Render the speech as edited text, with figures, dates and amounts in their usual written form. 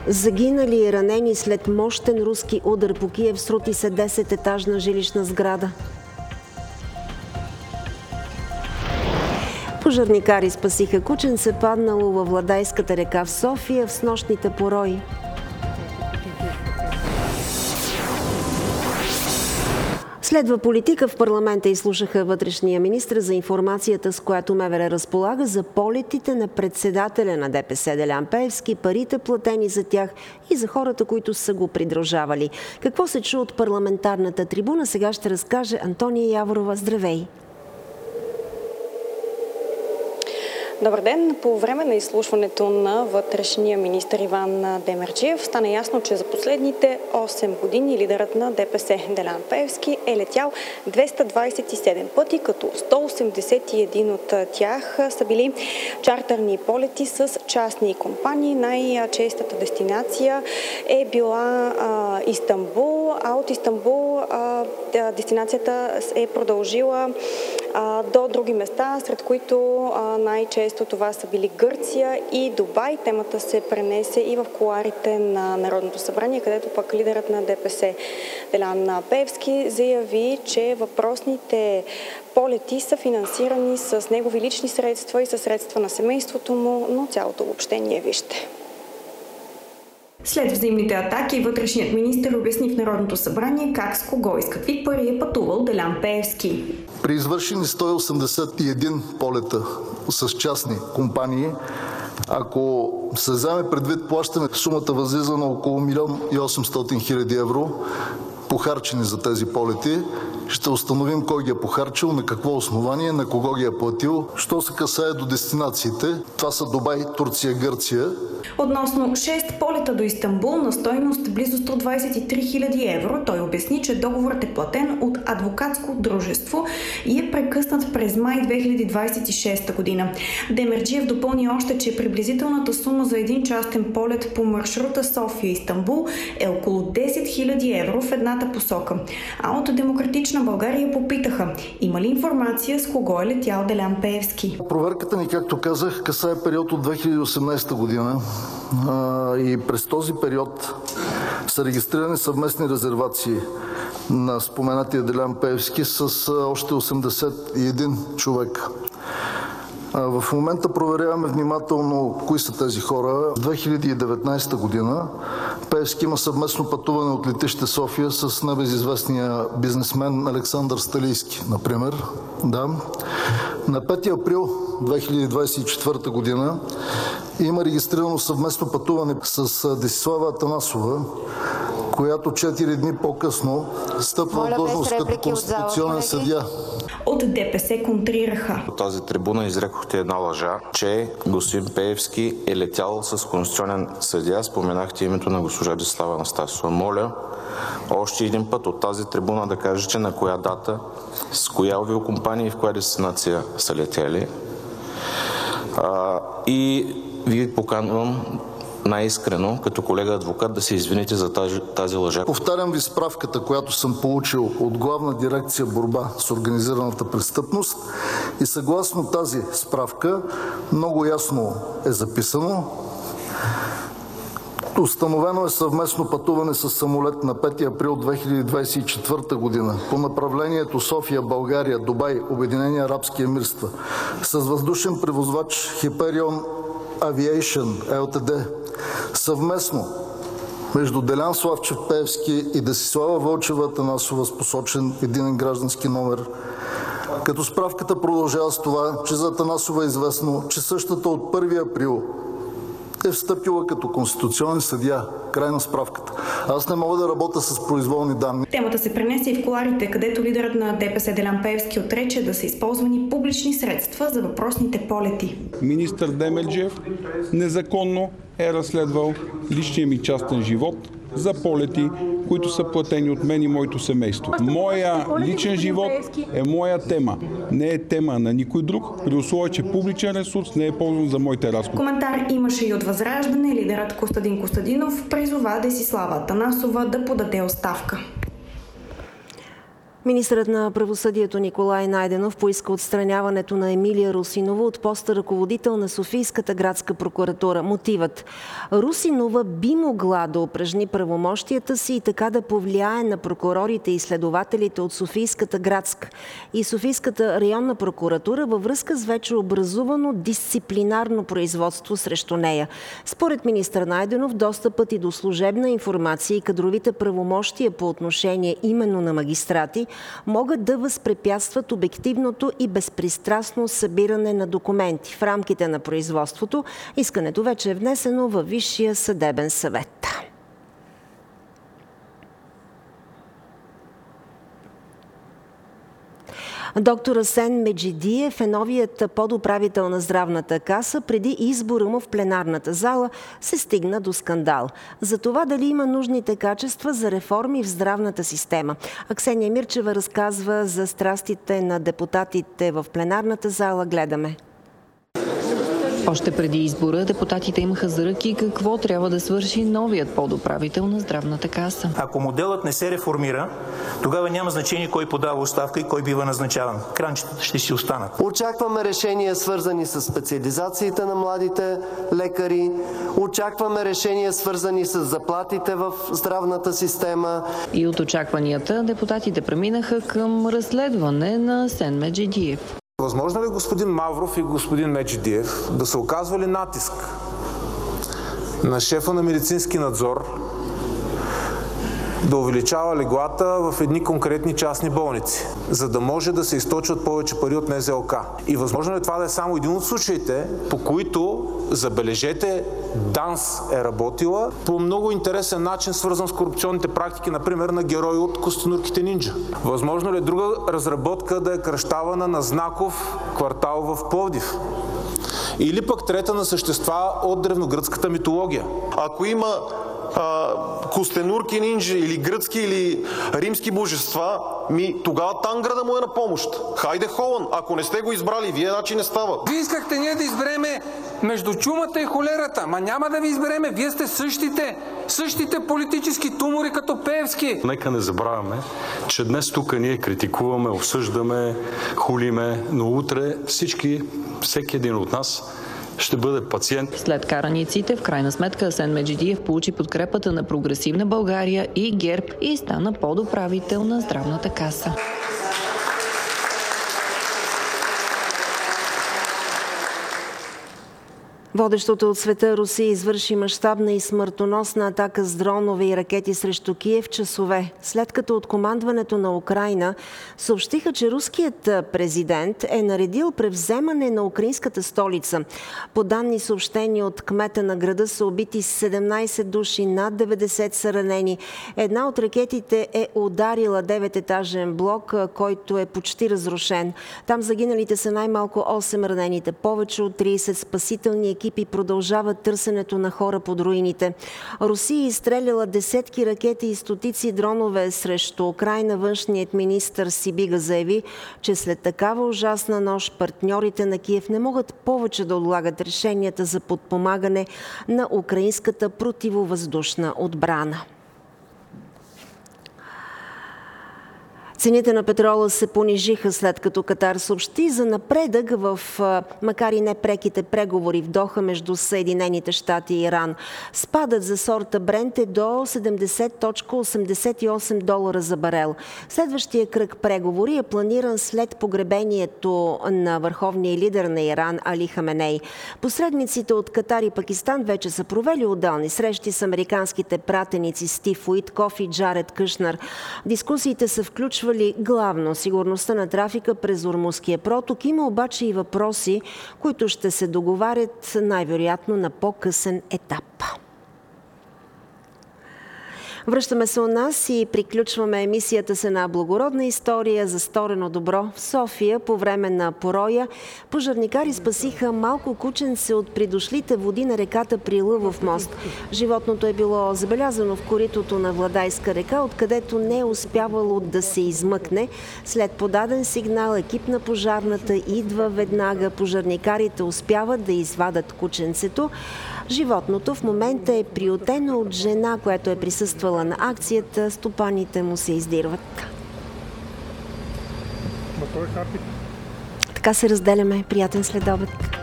Загинали и ранени след мощен руски удар по Киев, срути се 10-етажна жилищна сграда. Пожарникари спасиха кученце, паднало във Владайската река в София в снощните порои. Следва политика. В парламента изслушаха вътрешния министър за информацията, с която МВР разполага за полетите на председателя на ДПС Делян Пеевски, парите платени за тях и за хората, които са го придружавали. Какво се чу от парламентарната трибуна, сега ще разкаже Антония Яворова. Здравей! Добър ден! По време на изслушването на вътрешния министър Иван Демерджиев стана ясно, че за последните 8 години лидерът на ДПС Делян Пеевски е летял 227 пъти, като 181 от тях са били чартерни полети с частни компании. Най-честата дестинация е била Истанбул, а от Истанбул дестинацията е продължила до други места, сред които най-често това са били Гърция и Дубай. Темата се пренесе и в кулоарите на Народното събрание, където пък лидерът на ДПС Делян Пеевски заяви, че въпросните полети са финансирани с негови лични средства и със средства на семейството му, но цялото обобщение вижте. След взаимните атаки, вътрешният министър обясни в Народното събрание как, с кого и с какви пари е пътувал Делян Пеевски. При извършени 181 полета с частни компании, ако се вземе предвид плащане, сумата възлиза на около 1 800 000 евро, похарчени за тези полети. Ще установим кой ги е похарчил, на какво основание, на кого ги е платил. Що се касае до дестинациите, това са Дубай, Турция, Гърция. Относно 6 полета до Истанбул на стойност близо 123 000 евро, той обясни, че договорът е платен от адвокатско дружество и е прекъснат през май 2026 година. Демерджиев допълни още, че приблизителната сума за един частен полет по маршрута София-Истанбул е около 10 000 евро в едната посока. А от Демократична България попитаха, има ли информация с кого е летял Делян Пеевски. Проверката ни, както казах, касае период от 2018 година и през този период са регистрирани съвместни резервации на споменатия Делян Пеевски с още 81 човека. В момента проверяваме внимателно кои са тези хора. В 2019 година Пеевски има съвместно пътуване от летище София с небезизвестния бизнесмен Александър Сталийски, например. Да. На 5 април 2024 година има регистрирано съвместно пътуване с Десислава Атанасова, която 4 дни по-късно стъпва в длъжност като конституционен съдия. От ДПС контрираха. От тази трибуна изрекохте една лъжа, че господин Пеевски е летял с конституционен съдия. Споменахте името на госпожа Десислава Анастасова. Моля още един път от тази трибуна да кажете на коя дата, с коя авиокомпания и в коя дестинация са летели. И ви поканвам най-искрено, като колега адвокат, да се извините за тази лъжа. Повтарям ви справката, която съм получил от Главна дирекция борба с организираната престъпност и съгласно тази справка много ясно е записано. Установено е съвместно пътуване с самолет на 5 април 2024 година по направлението София, България, Дубай, Обединени арабски емирства с въздушен превозвач Hyperion Aviation Ltd. Съвместно между Делян Славчев Пеевски и Десислава Вълчева Атанасова с посочен единен граждански номер. Като справката продължава с това, че за Атанасова е известно, че същата от 1 април е встъпила като конституционен съдия. Край на справката. Аз не мога да работя с произволни данни. Темата се пренесе и в кулоарите, където лидерът на ДПС Делян Пеевски отрече да са използвани публични средства за въпросните полети. Министър Демерджиев незаконно е разследвал личния ми частен живот за полети, които са платени от мен и моето семейство. Моя личен живот е моя тема. Не е тема на никой друг, при условие, че публичен ресурс не е ползван за моите разходи. Коментар имаше и от Възраждане. Лидерът Костадин Костадинов призова Десислава Атанасова да подаде оставка. Министърът на правосъдието Николай Найденов поиска отстраняването на Емилия Русинова от поста ръководител на Софийската градска прокуратура. Мотивът: Русинова би могла да упражни правомощията си и така да повлияе на прокурорите и следователите от Софийската градска и Софийската районна прокуратура във връзка с вече образувано дисциплинарно производство срещу нея. Според министър Найденов, достъпът и до служебна информация и кадровите правомощия по отношение именно на магистрати могат да възпрепятстват обективното и безпристрастно събиране на документи в рамките на производството. Искането вече е внесено във Висшия съдебен съвет. Доктор Асен Меджидиев е новият подуправител на Здравната каса. Преди избора му в пленарната зала се стигна до скандал. За това дали има нужните качества за реформи в здравната система. Аксения Мирчева разказва за страстите на депутатите в пленарната зала. Гледаме. Още преди избора депутатите имаха заръки какво трябва да свърши новият подуправител на Здравната каса. Ако моделът не се реформира, тогава няма значение кой подава оставка и кой бива назначаван. Кранчетата ще си останат. Очакваме решения, свързани с специализациите на младите лекари. Очакваме решения, свързани с заплатите в здравната система. И от очакванията депутатите преминаха към разследване на Асен Меджидиев. Възможно ли господин Мавров и господин Меджидиев да са оказвали натиск на шефа на медицински надзор да увеличава леглата в едни конкретни частни болници, за да може да се източват повече пари от НЗОК? И възможно ли това да е само един от случаите, по които, забележете, ДАНС е работила по много интересен начин, свързан с корупционните практики, например на герои от Костенурките нинджа? Възможно ли е друга разработка да е кръщавана на Знаков квартал в Пловдив? Или пък трета на същества от древногръцката митология? Ако има костенурки нинджи или гръцки или римски божества, тогава Танграда му е на помощ. Хайде Холън, ако не сте го избрали, вие значи не става. Вие искахте ние да избереме между чумата и холерата, ма няма да ви избереме, вие сте същите политически тумори като Пеевски. Нека не забравяме, че днес тук ние критикуваме, обсъждаме, хулиме, но утре всеки един от нас ще бъде пациент. След караниците, в крайна сметка Асен Меджидиев получи подкрепата на Прогресивна България и ГЕРБ и стана подуправител на Здравната каса. Водещото от света Русия извърши мащабна и смъртоносна атака с дронове и ракети срещу Киев часове, след като от командването на Украйна съобщиха, че руският президент е наредил превземане на украинската столица. По данни съобщени от кмета на града са убити 17 души, над 90 са ранени. Една от ракетите е ударила 9-етажен блок, който е почти разрушен. Там загиналите са най-малко 8 ранените. Повече от 30 спасителни екипи продължават търсенето на хора под руините. Русия изстреляла десетки ракети и стотици дронове срещу Украйна. Външният министър Сибига заяви, че след такава ужасна нощ партньорите на Киев не могат повече да отлагат решенията за подпомагане на украинската противовъздушна отбрана. Цените на петрола се понижиха, след като Катар съобщи за напредък в, макар и непреките преговори в Доха между Съединените щати и Иран. Спадът за сорта Брент е до $70.88 за барел. Следващия кръг преговори е планиран след погребението на върховния лидер на Иран Али Хаменей. Посредниците от Катар и Пакистан вече са провели отделни срещи с американските пратеници Стив Уитков и Джаред Кушнер. Дискусиите са включвали главно сигурността на трафика през Ормузския проток. Има обаче и въпроси, които ще се договарят най-вероятно на по-късен етап. Връщаме се у нас и приключваме емисията с една благородна история за сторено добро. В София по време на пороя пожарникари спасиха малко кученце от придошлите води на реката Прилъвов мост. Животното е било забелязано в коритото на Владайска река, откъдето не е успявало да се измъкне. След подаден сигнал екип на пожарната идва веднага. Пожарникарите успяват да извадат кученцето. Животното в момента е приютено от жена, която е присъствала на акцията. Стопаните му се издирват. Така се разделяме. Приятен следобед.